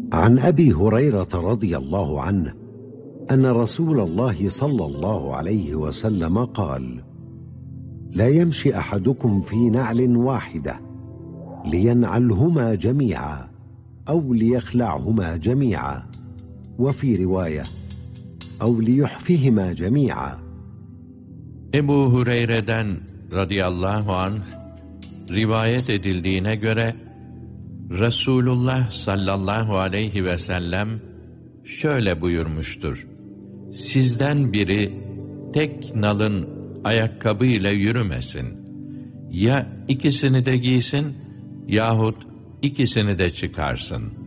عن أبي هريرة رضي الله عنه أن رسول الله صلى الله عليه وسلم قال: لا يمشي أحدكم في نعل واحدة لينعلهما جميعا أو ليخلعهما جميعا، وفي رواية: أو ليحفهما جميعا. Ebu Hureyre'den radıyallahu anh rivayet edildiğine göre Resulullah sallallahu aleyhi ve sellem şöyle buyurmuştur: Sizden biri tek nalın ayakkabıyla yürümesin. Ya ikisini de giysin yahut ikisini de çıkarsın.